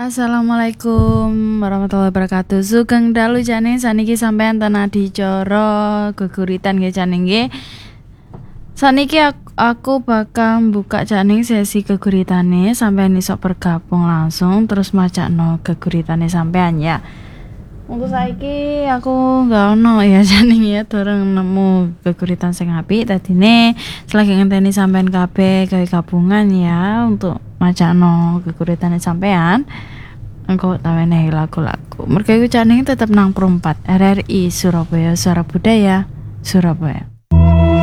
Assalamualaikum warahmatullahi wabarakatuh. Sugeng dalu jane saniki sampean ten adicara geguritan nggih jane nggih. Saniki aku bakal buka janing sesi geguritane sampean iso bergabung langsung terus macakno geguritane sampean ya. Untuk saiki aku nggak ono ya janing ya dorong nemu geguritan sing apik dadine selagi ngenteni sampean kabeh gawe gabungan ya untuk macakno geguritane sampean. Engko tawenehi lagu-lagu. Mergo iku janing tetep nang 4 RRI Surabaya Suara Budaya Surabaya.